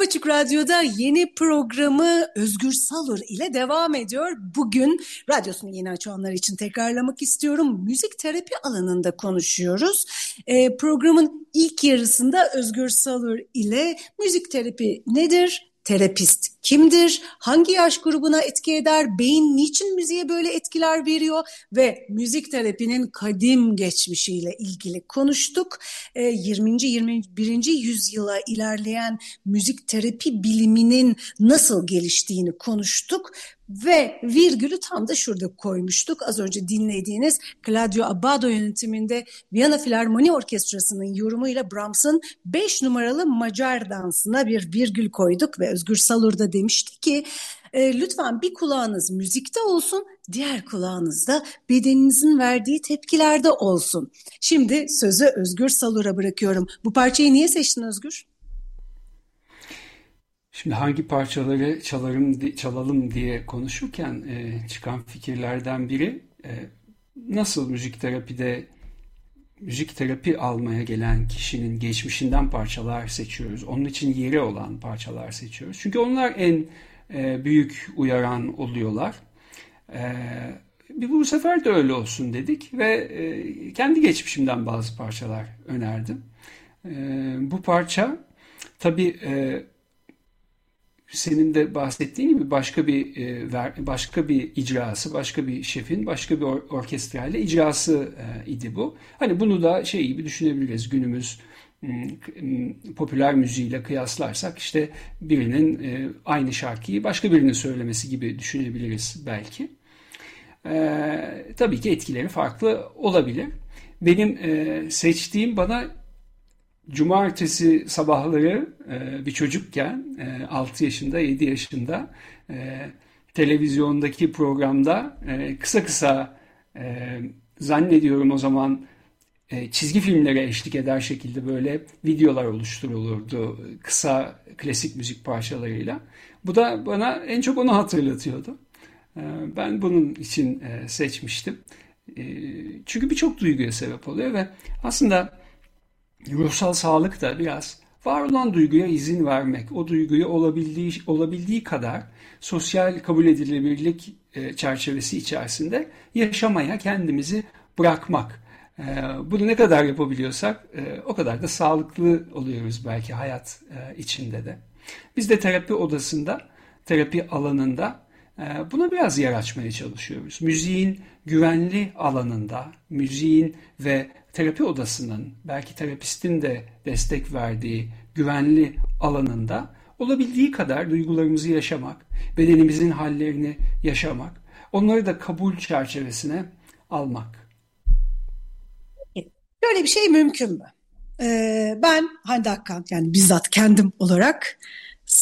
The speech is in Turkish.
Açık Radyo'da yeni programı Özgür Salur ile devam ediyor. Bugün radyosunu yeni açanlar için tekrarlamak istiyorum. Müzik terapi alanında konuşuyoruz. Programın ilk yarısında Özgür Salur ile müzik terapi nedir? Terapist kimdir? Hangi yaş grubuna etki eder? Beyin niçin müziğe böyle etkiler veriyor? Ve müzik terapinin kadim geçmişiyle ilgili konuştuk. 20. 21. yüzyıla ilerleyen müzik terapi biliminin nasıl geliştiğini konuştuk. Ve virgülü tam da şurada koymuştuk. Az önce dinlediğiniz Claudio Abbado yönetiminde Viyana Filarmoni Orkestrası'nın yorumuyla Brahms'ın 5 numaralı Macar dansına bir virgül koyduk ve Özgür Salur da demişti ki lütfen bir kulağınız müzikte olsun, diğer kulağınız da bedeninizin verdiği tepkilerde olsun. Şimdi sözü Özgür Salur'a bırakıyorum. Bu parçayı niye seçtin Özgür? Şimdi hangi parçaları çalalım diye konuşurken çıkan fikirlerden biri nasıl müzik terapi almaya gelen kişinin geçmişinden parçalar seçiyoruz. Onun için yeri olan parçalar seçiyoruz. Çünkü onlar en büyük uyaran oluyorlar. Bu sefer de öyle olsun dedik ve kendi geçmişimden bazı parçalar önerdim. Bu parça tabii senin de bahsettiğin gibi başka bir icrası, başka bir şefin, başka bir orkestrayla icrası idi bu. Hani bunu da şey gibi düşünebiliriz. Günümüz popüler müziğiyle kıyaslarsak işte birinin aynı şarkıyı başka birinin söylemesi gibi düşünebiliriz belki. Tabii ki etkileri farklı olabilir. Benim seçtiğim bana cumartesi sabahları bir çocukken 6 yaşında 7 yaşında televizyondaki programda kısa kısa zannediyorum o zaman çizgi filmlere eşlik eder şekilde böyle videolar oluşturulurdu kısa klasik müzik parçalarıyla. Bu da bana en çok onu hatırlatıyordu. Ben bunun için seçmiştim. Çünkü birçok duyguya sebep oluyor ve aslında ruhsal sağlık da biraz var olan duyguya izin vermek, o duyguyu olabildiği kadar sosyal kabul edilebilirlik çerçevesi içerisinde yaşamaya kendimizi bırakmak. Bunu ne kadar yapabiliyorsak o kadar da sağlıklı oluyoruz belki hayat içinde de. Biz de terapi odasında, terapi alanında buna biraz yer açmaya çalışıyoruz. Müziğin güvenli alanında, müziğin ve terapi odasının, belki terapistin de destek verdiği güvenli alanında olabildiği kadar duygularımızı yaşamak, bedenimizin hallerini yaşamak, onları da kabul çerçevesine almak. Böyle bir şey mümkün mü? Ben Hande Akkan, yani bizzat kendim olarak